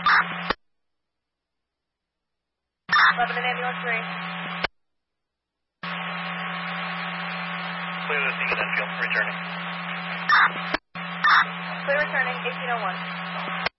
11 and ambulance 3. Clear the scene, Enfield. Returning. Clear returning, 1801.